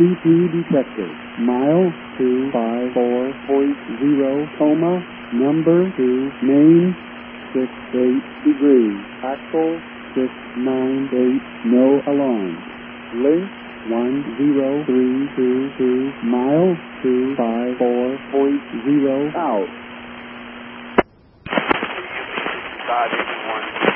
CP detected. Mile 254.0, coma, number 2, main 68 degrees, axle 698, no alarm. Link 10322, mile 254.0, out. Dodge 81.